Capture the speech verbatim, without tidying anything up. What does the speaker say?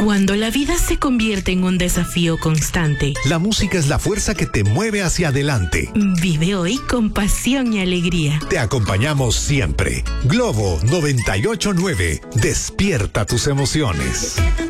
Cuando la vida se convierte en un desafío constante, la música es la fuerza que te mueve hacia adelante. Vive hoy con pasión y alegría. Te acompañamos siempre. Globo noventa y ocho nueve. Despierta tus emociones.